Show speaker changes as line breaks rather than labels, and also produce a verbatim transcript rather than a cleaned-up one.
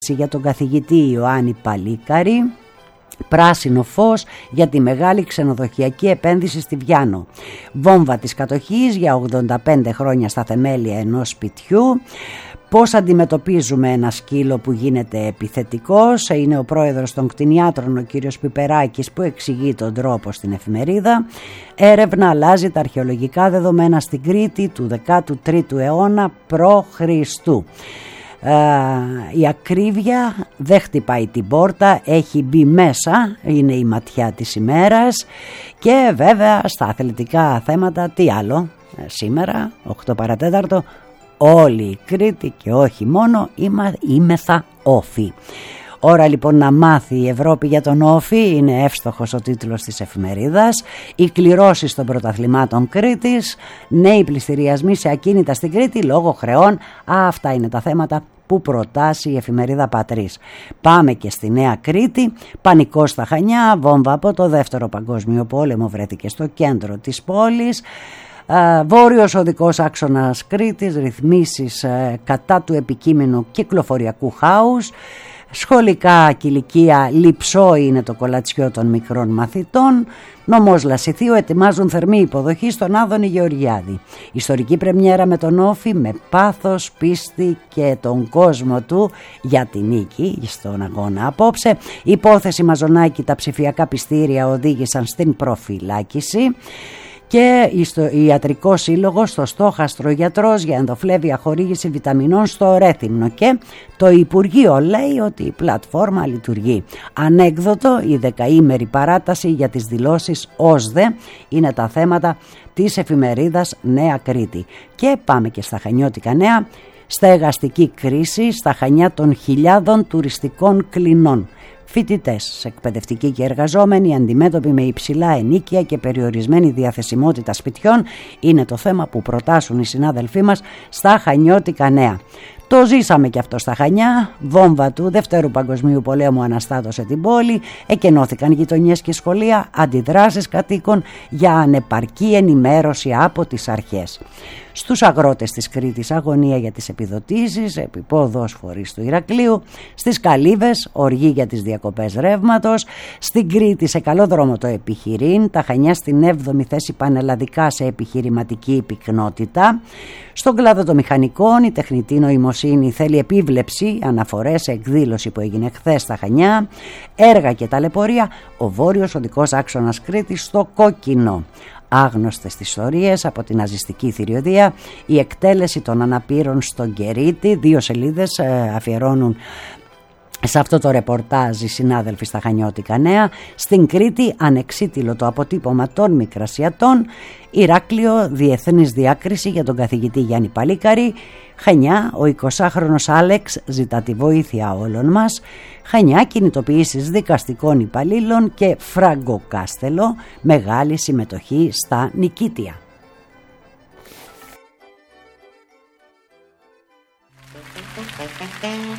για τον καθηγητή Ιωάννη Παλίκαρη. Πράσινο φως για τη μεγάλη ξενοδοχειακή επένδυση στη Βιάνο. Βόμβα της κατοχής για ογδόντα πέντε χρόνια στα θεμέλια ενός σπιτιού. Πώς αντιμετωπίζουμε ένα σκύλο που γίνεται επιθετικός. Είναι ο πρόεδρος των κτηνιάτρων, ο κύριος Πιπεράκης, που εξηγεί τον τρόπο στην εφημερίδα. Έρευνα αλλάζει τα αρχαιολογικά δεδομένα στην Κρήτη του δέκατου τρίτου αιώνα π.Χ. Uh, η ακρίβεια δεν χτυπάει την πόρτα, έχει μπει μέσα, είναι η ματιά της ημέρας. Και βέβαια στα αθλητικά θέματα τι άλλο, σήμερα οκτώ παρατέταρτο, όλη η Κρήτη και όχι μόνο είμεθα όφη. Ώρα λοιπόν να μάθει η Ευρώπη για τον όφη, είναι εύστοχος ο τίτλος της εφημερίδας. Οι κληρώσεις των πρωταθλημάτων Κρήτης, νέοι πληστηριασμοί σε ακίνητα στην Κρήτη λόγω χρεών. Α, αυτά είναι τα θέματα που προτάσει η εφημερίδα Πατρίς. Πάμε και στη Νέα Κρήτη. Πανικό στα Χανιά, βόμβα από το δεύτερο παγκόσμιο πόλεμο βρέθηκε στο κέντρο της πόλης. Βόρειος οδικός άξονας Κρήτης, ρυθμίσεις κατά του επικείμενου κυκλοφοριακού χάους. Σχολικά κηλικία, λειψό είναι το κολατσιό των μικρών μαθητών. Νομός Λασιθίου ετοιμάζουν θερμή υποδοχή στον Άδωνη Γεωργιάδη. Ιστορική πρεμιέρα με τον Όφη, με πάθος, πίστη και τον κόσμο του για τη νίκη στον αγώνα απόψε. Υπόθεση Μαζονάκη, τα ψηφιακά πιστήρια οδήγησαν στην προφυλάκηση. Και ιατρικό σύλλογο στο στόχαστρο γιατρός για ενδοφλέβεια χορήγηση βιταμινών στο Ρέθυμνο. Και το Υπουργείο λέει ότι η πλατφόρμα λειτουργεί. Ανέκδοτο, η δεκαήμερη παράταση για τις δηλώσεις ΟΣΔΕ είναι τα θέματα της εφημερίδας Νέα Κρήτη. Και πάμε και στα χανιώτικα νέα. Στεγαστική κρίση στα Χανιά των χιλιάδων τουριστικών κλινών. Φοιτητές, εκπαιδευτικοί και εργαζόμενοι αντιμέτωποι με υψηλά ενοίκια και περιορισμένη διαθεσιμότητα σπιτιών είναι το θέμα που προτάσουν οι συνάδελφοί μας στα χανιώτικα νέα. Το ζήσαμε και αυτό στα Χανιά, βόμβα του Δευτέρου Παγκοσμίου Πολέμου αναστάτωσε την πόλη, εκενώθηκαν γειτονιές και σχολεία, αντιδράσεις κατοίκων για ανεπαρκή ενημέρωση από τις αρχές. Στους αγρότες της Κρήτης αγωνία για τις επιδοτήσεις, επιπόδος φορείς του Ηρακλείου, στις Καλύβες οργή για τις διακοπές ρεύματος, στην Κρήτη σε καλό δρόμο το επιχειρήν, τα Χανιά στην έβδομη θέση πανελλαδικά σε επιχειρηματική πυκνότητα. Στον κλάδο των μηχανικών η τεχνητή νοημοσύνη θέλει επίβλεψη, αναφορές σε εκδήλωση που έγινε χθες στα Χανιά, έργα και ταλαιπωρία, ο βόρειος οδικός άξονας Κρήτης στο κόκκινο. Άγνωστες ιστορίες από την ναζιστική θηριωδία, η εκτέλεση των αναπήρων στον Κερίτη, δύο σελίδες ε, αφιερώνουν σε αυτό το ρεπορτάζ οι συνάδελφοι στα χανιώτικα νέα. Στην Κρήτη ανεξίτηλο το αποτύπωμα των Μικρασιατών. Ηράκλειο, διεθνής διάκριση για τον καθηγητή Γιάννη Παλίκαρη. Χανιά, ο εικοσάχρονος Άλεξ ζητά τη βοήθεια όλων μας. Χανιά, κινητοποιήσεις δικαστικών υπαλλήλων. Και Φραγκοκάστελο, μεγάλη συμμετοχή στα νικήτια.